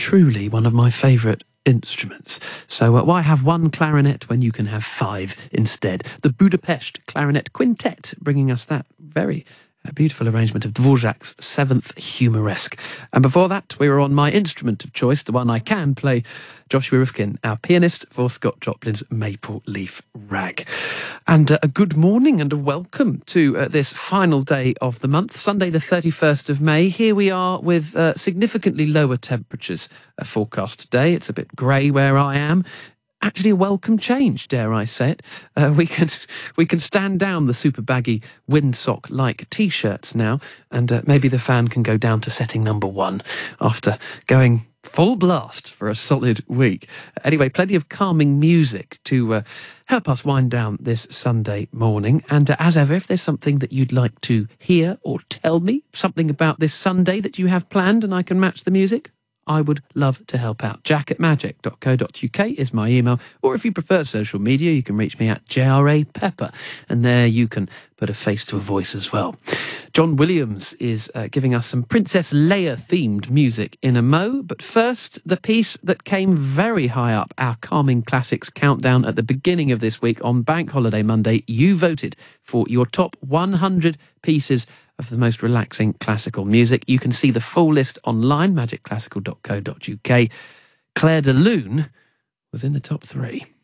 truly one of my favourite instruments. So why have one clarinet when you can have five instead? The Budapest Clarinet Quintet, bringing us that very beautiful arrangement of Dvorak's Seventh Humoresque. And before that, we were on my instrument of choice, the one I can play, Joshua Rifkin, our pianist for Scott Joplin's Maple Leaf Rag. And a good morning and a welcome to this final day of the month, Sunday the 31st of May. Here we are with significantly lower temperatures forecast today. It's a bit grey where I am. Actually a welcome change, dare I say it. We can stand down the super baggy windsock-like T-shirts now, and maybe the fan can go down to setting number 1 after going full blast for a solid week. Anyway, plenty of calming music to help us wind down this Sunday morning. And as ever, if there's something that you'd like to hear or tell me, something about this Sunday that you have planned and I can match the music, I would love to help out. jack@magic.co.uk is my email, or if you prefer social media, you can reach me at JRA Pepper, and there you can put a face to a voice as well. John Williams is giving us some Princess Leia themed music in a mo, but first, the piece that came very high up our Calming Classics countdown at the beginning of this week on Bank Holiday Monday. You voted for your top 100 pieces of the most relaxing classical music. You can see the full list online, magicclassical.co.uk. Claire de Lune was in the top 3.